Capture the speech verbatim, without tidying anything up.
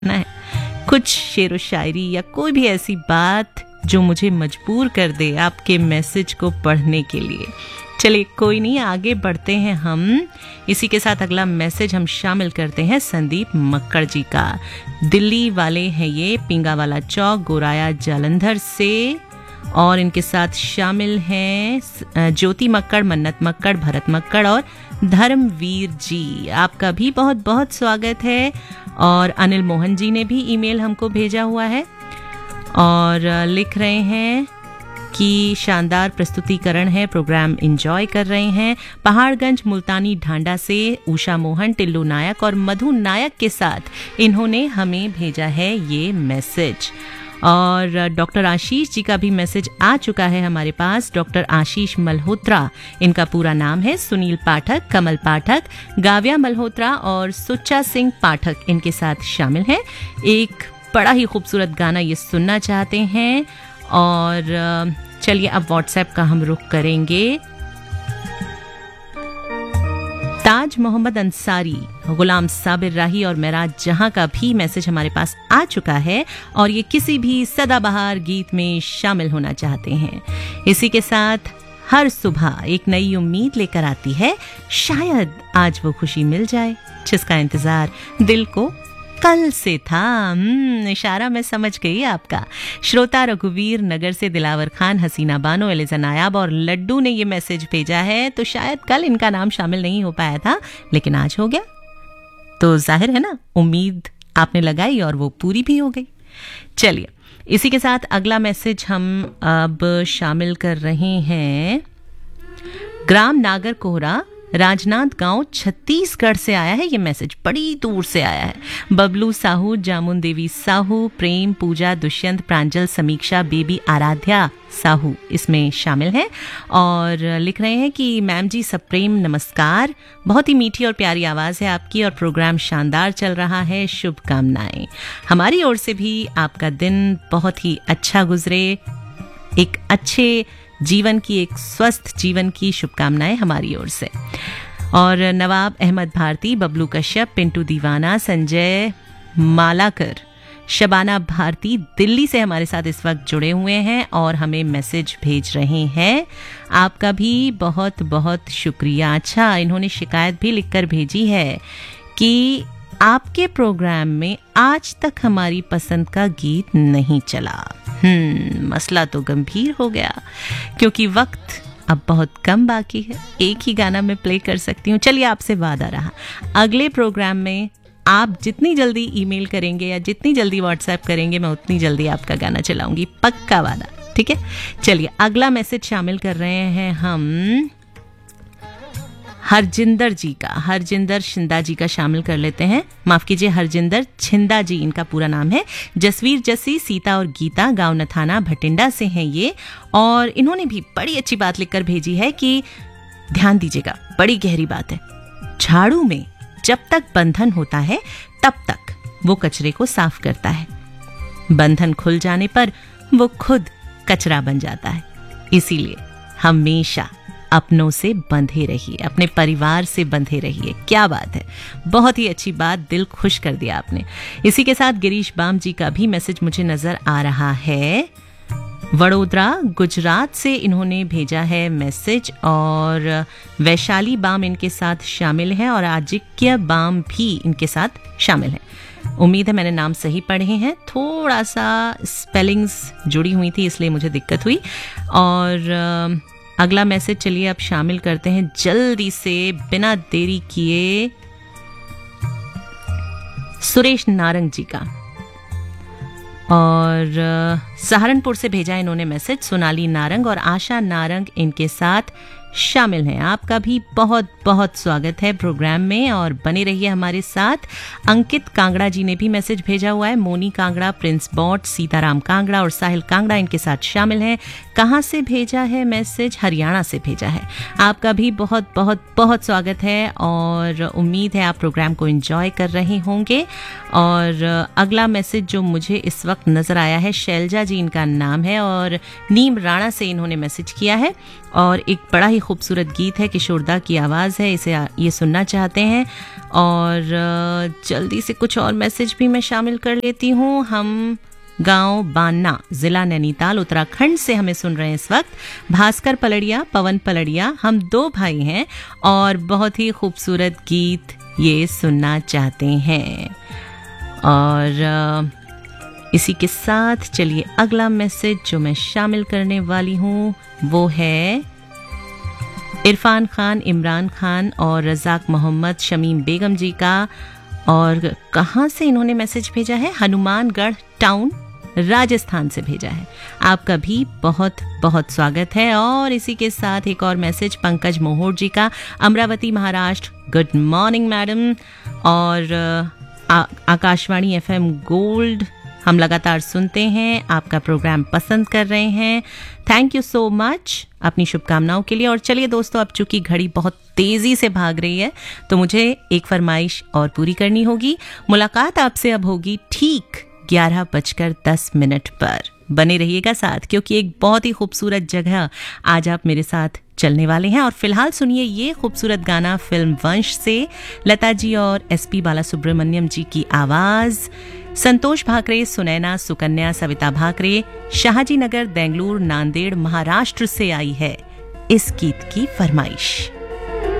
ना है, कुछ शेरो शायरी या कोई भी ऐसी बात जो मुझे मजबूर कर दे आपके मैसेज को पढ़ने के लिए। चलिए कोई नहीं, आगे बढ़ते हैं हम। इसी के साथ अगला मैसेज हम शामिल करते हैं संदीप मक्कड़ जी का। दिल्ली वाले हैं ये, पिंगावाला चौक, गोराया जालंधर से। और इनके साथ शामिल हैं ज्योति मक्कड़, मन्नत मक्कड़, भरत मक्कड़ और धर्मवीर जी। आपका भी बहुत बहुत स्वागत है। और अनिल मोहन जी ने भी ईमेल हमको भेजा हुआ है और लिख रहे हैं कि शानदार प्रस्तुतिकरण है, प्रोग्राम एंजॉय कर रहे हैं। पहाड़गंज मुल्तानी ढांडा से उषा मोहन, टिल्लू नायक और मधु नायक के साथ इन्होंने हमें भेजा है ये मैसेज। और डॉक्टर आशीष जी का भी मैसेज आ चुका है हमारे पास। डॉक्टर आशीष मल्होत्रा, इनका पूरा नाम है। सुनील पाठक, कमल पाठक, गाव्या मल्होत्रा और सुच्चा सिंह पाठक इनके साथ शामिल हैं। एक बड़ा ही खूबसूरत गाना ये सुनना चाहते हैं। और चलिए अब व्हाट्सएप का हम रुख करेंगे। ताज मोहम्मद अंसारी, गुलाम साबिर राही और मेराज जहां का भी मैसेज हमारे पास आ चुका है और ये किसी भी सदाबहार गीत में शामिल होना चाहते हैं। इसी के साथ हर सुबह एक नई उम्मीद लेकर आती है, शायद आज वो खुशी मिल जाए जिसका इंतजार दिल को कल से था। इशारा मैं समझ गई आपका। श्रोता रघुवीर नगर से दिलावर खान, हसीना बानो, एलिजा नायाब और लड्डू ने ये मैसेज भेजा है। तो शायद कल इनका नाम शामिल नहीं हो पाया था, लेकिन आज हो गया, तो जाहिर है ना, उम्मीद आपने लगाई और वो पूरी भी हो गई। चलिए इसी के साथ अगला मैसेज हम अब शामिल कर रहे हैं। ग्राम नागर कोहरा, राजनांद गांव, छत्तीसगढ़ से आया है ये मैसेज, बड़ी दूर से आया है। बबलू साहू, जामुन देवी साहू, प्रेम, पूजा, दुष्यंत, प्रांजल, समीक्षा, बेबी, आराध्या साहू इसमें शामिल हैं। और लिख रहे हैं कि मैम जी सप्रेम नमस्कार, बहुत ही मीठी और प्यारी आवाज़ है आपकी और प्रोग्राम शानदार चल रहा है, शुभकामनाएं। हमारी ओर से भी आपका दिन बहुत ही अच्छा गुजरे, एक अच्छे जीवन की, एक स्वस्थ जीवन की शुभकामनाएं हमारी ओर से। और नवाब अहमद भारती, बबलू कश्यप, पिंटू दीवाना, संजय मालाकर, शबाना भारती दिल्ली से हमारे साथ इस वक्त जुड़े हुए हैं और हमें मैसेज भेज रहे हैं। आपका भी बहुत बहुत शुक्रिया। अच्छा, इन्होंने शिकायत भी लिखकर भेजी है कि आपके प्रोग्राम में आज तक हमारी पसंद का गीत नहीं चला। हम्म मसला तो गंभीर हो गया, क्योंकि वक्त अब बहुत कम बाकी है। एक ही गाना मैं प्ले कर सकती हूँ। चलिए आपसे वादा रहा, अगले प्रोग्राम में आप जितनी जल्दी ईमेल करेंगे या जितनी जल्दी व्हाट्सएप करेंगे, मैं उतनी जल्दी आपका गाना चलाऊंगी, पक्का वादा, ठीक है। चलिए अगला मैसेज शामिल कर रहे हैं हम हरजिंदर जी का। हरजिंदर शिंदा जी का शामिल कर लेते हैं, माफ कीजिए, हरजिंदर छिंदा जी इनका पूरा नाम है। जसवीर, जसी, सीता और गीता, गांव नथाना, भटिंडा से हैं ये। और इन्होंने भी बड़ी अच्छी बात लिखकर भेजी है कि ध्यान दीजिएगा, बड़ी गहरी बात है। झाड़ू में जब तक बंधन होता है तब तक वो कचरे को साफ करता है, बंधन खुल जाने पर वो खुद कचरा बन जाता है। इसीलिए हमेशा अपनों से बंधे रहिए, अपने परिवार से बंधे रहिए। क्या बात है, बहुत ही अच्छी बात, दिल खुश कर दिया आपने। इसी के साथ गिरीश बाम जी का भी मैसेज मुझे नजर आ रहा है। वडोदरा गुजरात से इन्होंने भेजा है मैसेज और वैशाली बाम इनके साथ शामिल है और आजिक्य बाम भी इनके साथ शामिल है। उम्मीद है मैंने नाम सही पढ़े हैं, थोड़ा सा स्पेलिंग्स जुड़ी हुई थी इसलिए मुझे दिक्कत हुई। और अगला मैसेज चलिए अब शामिल करते हैं जल्दी से, बिना देरी किए, सुरेश नारंग जी का। और सहारनपुर से भेजा इन्होंने मैसेज, सोनाली नारंग और आशा नारंग इनके साथ शामिल हैं। आपका भी बहुत बहुत स्वागत है प्रोग्राम में और बने रहिए हमारे साथ। अंकित कांगड़ा जी ने भी मैसेज भेजा हुआ है। मोनी कांगड़ा, प्रिंस बॉट, सीताराम कांगड़ा और साहिल कांगड़ा इनके साथ शामिल हैं। कहाँ से भेजा है मैसेज? हरियाणा से भेजा है। आपका भी बहुत बहुत बहुत स्वागत है और उम्मीद है आप प्रोग्राम को एंजॉय कर रहे होंगे। और अगला मैसेज जो मुझे इस वक्त नजर आया है, शैलजा जी इनका नाम है और नीम राणा से इन्होंने मैसेज किया है। और एक बड़ा ही खूबसूरत गीत है, किशोरदा की आवाज़ है, इसे ये सुनना चाहते हैं। और जल्दी से कुछ और मैसेज भी मैं शामिल कर लेती हूँ। हम गांव बान्ना, जिला नैनीताल, उत्तराखंड से हमें सुन रहे हैं इस वक्त। भास्कर पलड़िया, पवन पलड़िया, हम दो भाई हैं और बहुत ही खूबसूरत गीत ये सुनना चाहते हैं। और इसी के साथ चलिए अगला मैसेज जो मैं शामिल करने वाली हूँ वो है इरफान खान, इमरान खान और रज़ाक मोहम्मद, शमीम बेगम जी का। और कहाँ से इन्होंने मैसेज भेजा है? हनुमानगढ़ टाउन, राजस्थान से भेजा है। आपका भी बहुत बहुत स्वागत है। और इसी के साथ एक और मैसेज पंकज मोहोर जी का, Amravati Maharashtra. Good morning madam. और आ, आकाशवाणी एफएम गोल्ड हम लगातार सुनते हैं, आपका प्रोग्राम पसंद कर रहे हैं। थैंक यू सो मच अपनी शुभकामनाओं के लिए। और चलिए दोस्तों, अब चूंकि घड़ी बहुत तेजी से भाग रही है तो मुझे एक फरमाइश और पूरी करनी होगी। मुलाकात आपसे अब होगी ठीक ग्यारह बजकर दस मिनट पर। बने रहिएगा साथ, क्योंकि एक बहुत ही खूबसूरत जगह आज आप मेरे साथ चलने वाले हैं। और फिलहाल सुनिए ये खूबसूरत गाना फिल्म वंश से, लता जी और एसपी बालासुब्रमण्यम जी की आवाज, संतोष भाकरे, सुनैना, सुकन्या, सविता भाकरे, शाहजी नगर, बेंगलुरु, नांदेड़, महाराष्ट्र से आई है इस गीत की फरमाइश।